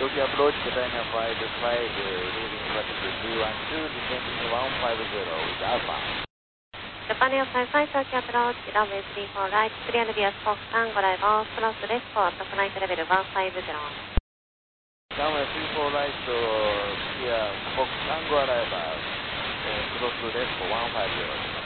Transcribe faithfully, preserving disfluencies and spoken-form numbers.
Tokyo approach, Catania five five, uh, leaving latitude three one two, descending one five zero with Alpha. Japan five five, Tokyo approach, runway three four right, clear via Fox Tango arrival, cross left for flight level one five zero. Runway three four right, uh, clear Fox Tango arrival, uh, cross left for one five zero.